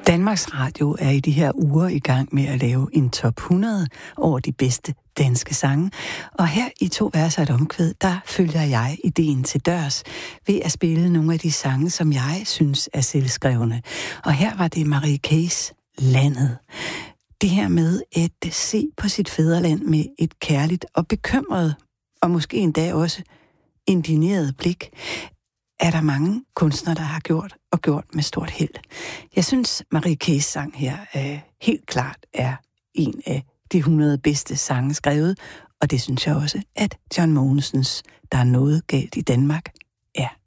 Danmarks Radio er i de her uger i gang med at lave en top 100 over de bedste danske sange. Og her i 2 vers og et omkvæd, der følger jeg ideen til dørs ved at spille nogle af de sange, som jeg synes er selvskrevne. Og her var det Marie K's Landet. Det her med at se på sit fædreland med et kærligt og bekymret, og måske endda også indigneret blik, er der mange kunstnere, der har gjort med stort held. Jeg synes, Marie K's sang her helt klart er en af de 100 bedste sange skrevet, og det synes jeg også, at John Mogensens Der er noget galt i Danmark er.